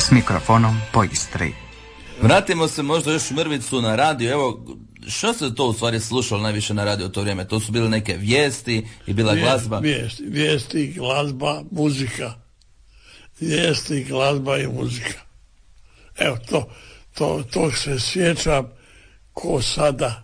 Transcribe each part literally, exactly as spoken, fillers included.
s mikrofonom po Istri. Vratimo se možda još mrvicu na radio. Evo, što se to u stvari slušalo najviše na radio u to vrijeme? To su bile neke vijesti i bila Vijest, glazba? Vijesti, vijesti, glazba, muzika. Vijesti, glazba i muzika. Evo, to, to, to se sjećam ko sada.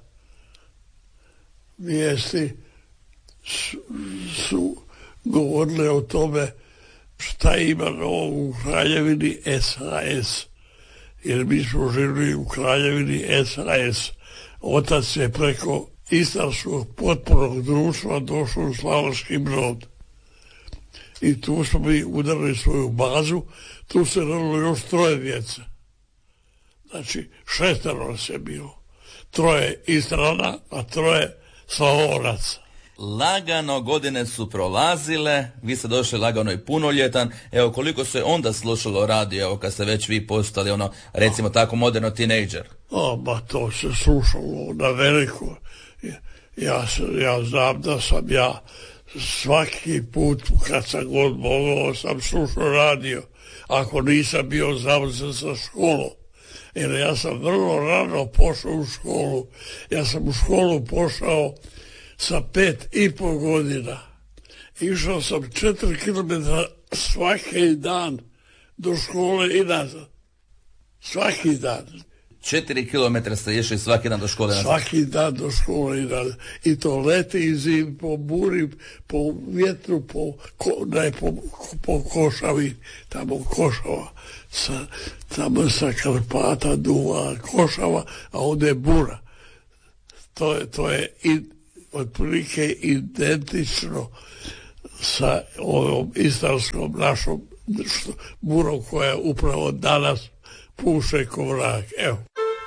Vijesti su, su govorile o tome šta ima novo u kraljevini S H S. Jer mi smo živjeli u kraljevini S H S. Otac je preko Istarskog potpornog društva došao u Slavonski Brod. I tu smo mi udarili svoju bazu, tu se rodilo još troje djece. Znači, šestero nas je bilo. Troje Istrana, a troje Slavonaca. Lagano godine su prolazile, vi ste došli lagano i punoljetan. Evo, koliko se onda slušalo radio, evo kad ste već vi postali ono, recimo tako moderno tinejdžer? O, ba to se slušalo na veliko. Ja, ja znam da sam ja svaki put kad sam god mogao sam slušao radio, ako nisam bio završen sa školom. Jer ja sam vrlo rano pošao u školu. Ja sam u školu pošao sa pet i pol godina. Išao sam četiri kilometra svaki dan do škole i nazad. Svaki dan. Četiri kilometra ste išli svaki dan do škole nazad? Svaki dan do škole i nazad. I to leti i zim, po buri, po vjetru, po, ko, ne, po, po Košavi, tamo Košava. Sa, tamo sa Karpata duva Košava, a ovdje je bura. To je, to je i otprilike identično sa ovom istarskom našom burom koja upravo danas puše ko vrag. Evo.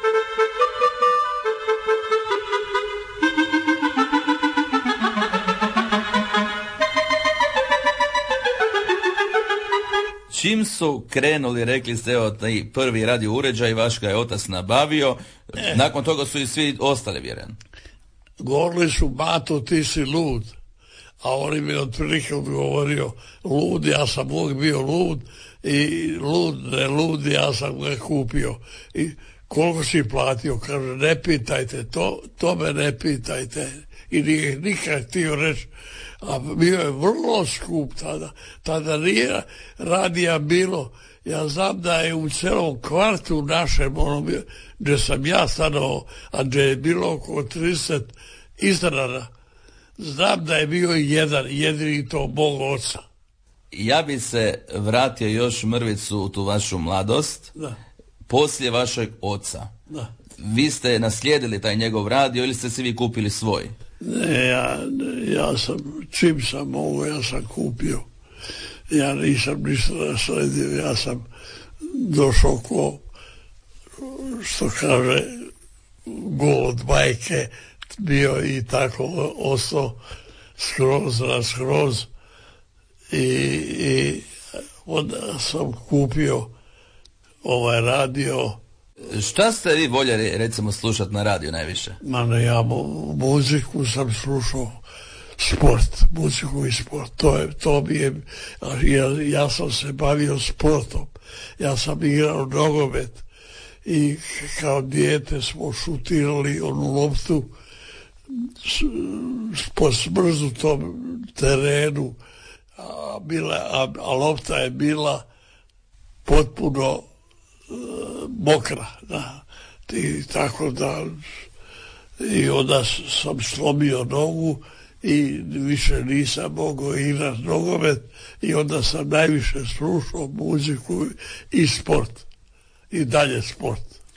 Čim su krenuli, rekli ste, evo, taj prvi radio uređaj, vaš ga je otac nabavio, e. Nakon toga su i svi ostali, vjerujem. Govorili su, Mato, ti si lud. A on mi je otprilike odgovorio, lud, ja sam uvijek bio lud, i lud, ne lud, ja sam ga kupio. I koliko si platio? Kaže, ne pitajte, to, to me ne pitajte. I nije nikad htio reći, a bio je vrlo skup tada. Tada nije radija bilo. Ja znam da je u celom kvartu našem, ono, gdje sam ja stanovao, a gdje je bilo oko trideset Istrana, znam da je bio jedan, jedini to mog oca. Ja bi se vratio još mrvicu u tu vašu mladost. Da. Poslije vašeg oca. Da. Vi ste naslijedili taj njegov radio ili ste si vi kupili svoj? Ne, ja, ja sam, čim sam mogo, ja sam kupio. Ja nisam ništa nasledio, ja sam došao ko, što kaže, gol od majke, bio i tako ostao skroz na skroz i, i onda sam kupio ovaj radio. Šta ste vi voljeli recimo slušati na radiju najviše? Ma ne, ja muziku sam slušao, sport, muziku i sport, to je, to mi je, ja, ja sam se bavio sportom, ja sam igrao nogomet i kao dijete smo šutirali onu loptu po smrznutom terenu, a, bila, a, a lopta je bila potpuno uh, mokra. Da. I tako da i onda sam slomio nogu i više nisam mogao igrati nogomet i onda sam najviše slušao muziku i sport. I dalje sport.